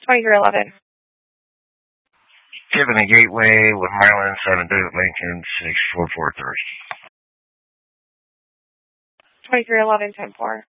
2311. Tiffany Gateway with Maryland, 7 David Lincoln, 6443. 2311, 10-4.